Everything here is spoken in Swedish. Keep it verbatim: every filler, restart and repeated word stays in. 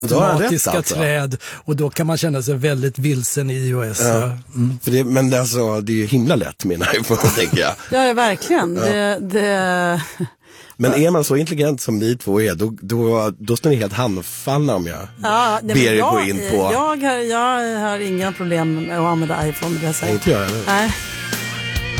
automatiska alltså. träd och då kan man känna sig väldigt vilsen i iOS. Ja. Mm. För det, men det, alltså, det är ju himla lätt menar jag, tänker jag. Ja, verkligen. Ja. Det, det... Men är man så intelligent som ni två är, då, då, då står ni helt handfallna om jag ja, ber er gå in på... Jag har, jag har inga problem med att använda iPhone. Det Nej, inte jag. Nej.